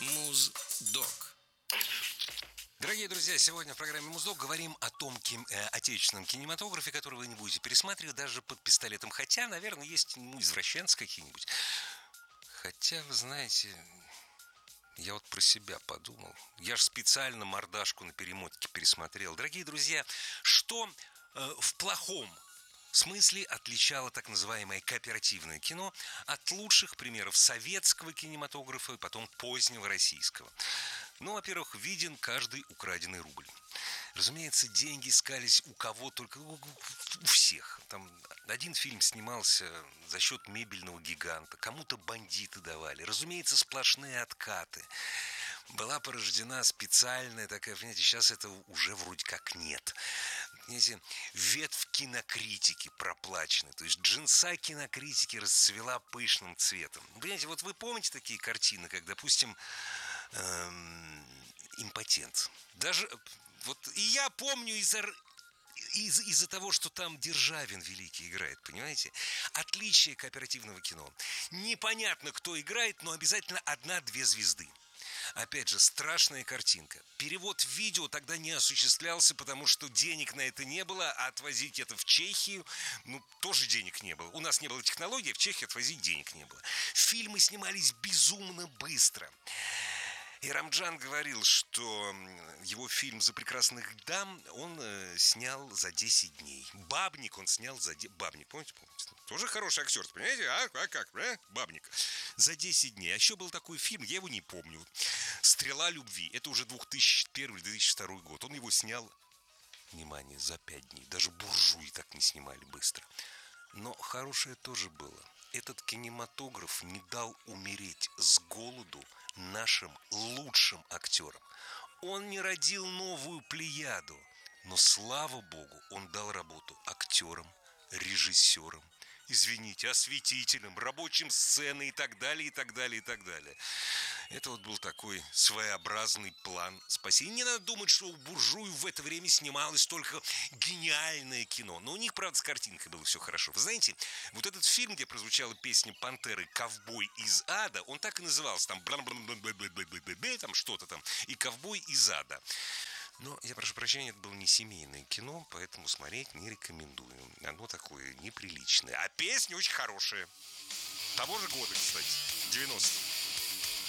Муздок. Дорогие друзья, сегодня в программе «Муздок» говорим о том отечественном кинематографе, который вы не будете пересматривать даже под пистолетом. Хотя, наверное, есть извращенцы какие-нибудь. Хотя, вы знаете, я вот про себя подумал. Я же специально мордашку на перемотке пересмотрел. Дорогие друзья, что в плохом смысле отличало так называемое кооперативное кино от лучших примеров советского кинематографа и потом позднего российского? Ну, во-первых, виден каждый украденный рубль. Разумеется, деньги искались у кого только, у всех. Там один фильм снимался за счет мебельного гиганта, кому-то бандиты давали. Разумеется, сплошные откаты. Была порождена специальная такая, понимаете, сейчас этого уже вроде как нет. Понимаете, ветвь кинокритики проплачены. То есть джинса кинокритики расцвела пышным цветом. Понимаете, вот вы помните такие картины, как, допустим, импотент. Даже вот и я помню из-за того, что там Державин великий играет, понимаете? Отличие кооперативного кино. Непонятно, кто играет, но обязательно одна-две звезды. Опять же, страшная картинка. Перевод видео тогда не осуществлялся, потому что денег на это не было, а отвозить это в Чехию, тоже денег не было. У нас не было технологий, а в Чехии отвозить денег не было. Фильмы снимались безумно быстро. И Рамджан говорил, что его фильм «За прекрасных дам» он снял за 10 дней. «Бабник» он снял за... «Бабник», помните? Тоже хороший актер, понимаете? «Бабник». За 10 дней. А еще был такой фильм, я его не помню. «Стрела любви». Это уже 2001-2002 год. Он его снял, внимание, за 5 дней. Даже буржуи так не снимали быстро. Но хорошее тоже было. Этот кинематограф не дал умереть с голоду нашим лучшим актерам. Он не родил новую плеяду, но, слава богу, он дал работу актерам, режиссерам, извините, осветителям, рабочим сцены и так далее, и так далее, и так далее. Это вот был такой своеобразный план спасения. Не надо думать, что у буржуев в это время снималось только гениальное кино. Но у них, правда, с картинкой было все хорошо. Вы знаете, вот этот фильм, где прозвучала песня «Пантеры» «Ковбой из ада», он так и назывался, там там что-то там, и «Ковбой из ада». Но, я прошу прощения, это было не семейное кино, поэтому смотреть не рекомендую. Оно такое неприличное. А песня очень хорошая. Того же года, кстати, 90-х.